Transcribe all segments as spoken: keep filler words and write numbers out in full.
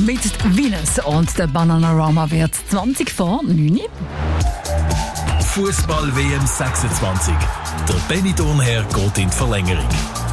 mit Venus und der Bananarama wird zwanzig vor neun. Fußball-W M sechsundzwanzig. Der Benny Thurnherr geht in die Verlängerung.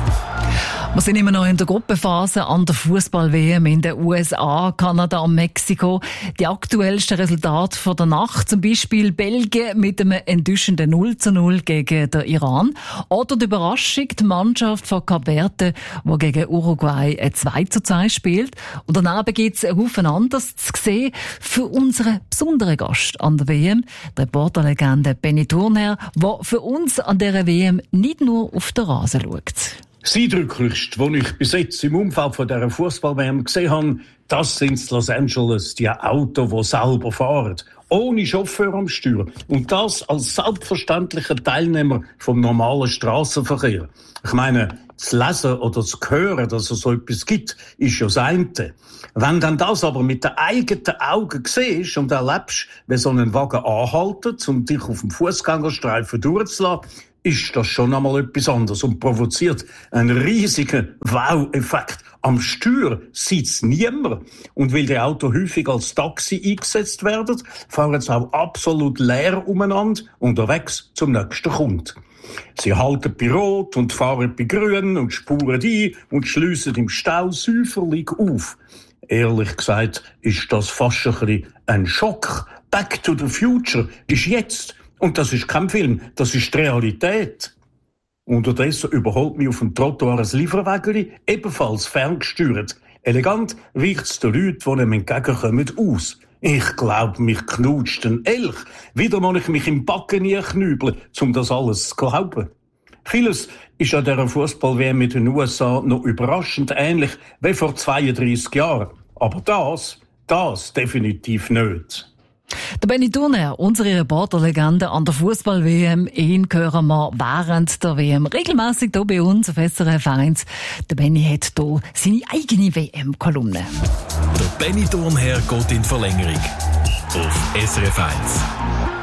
Wir sind immer noch in der Gruppenphase an der Fußball-W M in den U S A, Kanada und Mexiko. Die aktuellsten Resultate von der Nacht, zum Beispiel Belgien mit einem enttäuschenden null zu null gegen den Iran. Oder die Überraschung, die Mannschaft von Kap Verde, die gegen Uruguay ein zwei zu zwei spielt. Und daneben gibt es einen Haufen anderes zu sehen für unseren besonderen Gast an der W M, die Reporterlegende Benny Thurnherr, der für uns an dieser W M nicht nur auf den Rasen schaut. Das Eindrücklichste, was ich bis jetzt im Umfeld von dieser Fußball-W M gesehen habe, das sind in Los Angeles die Autos, die selber fahren. Ohne Chauffeur am Steuer. Und das als selbstverständlicher Teilnehmer vom normalen Strassenverkehr. Ich meine, zu lesen oder zu hören, dass es so etwas gibt, ist ja das eine. Wenn dann das aber mit den eigenen Augen siehst und erlebst, wie so ein Wagen anhaltet, um dich auf dem Fußgängerstreifen durchzulassen, ist das schon einmal etwas anderes und provoziert einen riesigen Wow-Effekt. Am Steuer sitzt niemand. Und weil die Autos häufig als Taxi eingesetzt werden, fahren sie auch absolut leer umeinander, unterwegs zum nächsten Kunden. Sie halten bei Rot und fahren bei Grün und spuren ein und schliessen im Stau säuferlich auf. Ehrlich gesagt ist das fast ein bisschen ein Schock. Back to the Future ist jetzt. Und das ist kein Film, das ist die Realität. Unterdessen überholt mich auf dem Trottoir ein Lieferwägeli, ebenfalls ferngesteuert. Elegant weicht es den Leuten, die ihm entgegenkommen, aus. Ich glaub, mich knutscht ein Elch. Wieder muss ich mich im Backen nie knübeln, um das alles zu glauben. Vieles ist an dieser Fußball-W M in den U S A noch überraschend ähnlich wie vor zweiunddreissig Jahren. Aber das, das definitiv nicht. Der Benny Thurnherr, unsere Reporterlegende an der Fußball-W M, ihn hören wir während der W M regelmässig hier bei uns auf S R F eins. Der Benny hat hier seine eigene W M-Kolumne. Der Benny Thurnherr geht in die Verlängerung auf S R F eins.